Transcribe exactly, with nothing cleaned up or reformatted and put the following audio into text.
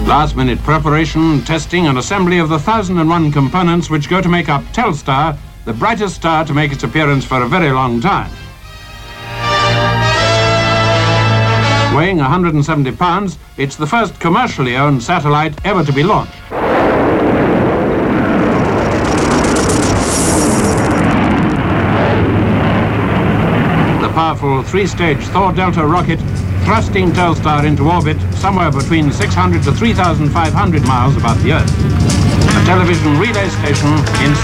Last-minute preparation, testing and assembly of the thousand and one components which go to make up Telstar, the brightest star to make its appearance for a very long time. Weighing one hundred seventy pounds, it's the first commercially owned satellite ever to be launched. The powerful three-stage Thor Delta rocket thrusting Telstar into orbit somewhere between six hundred to three thousand five hundred miles above the Earth. A television relay station in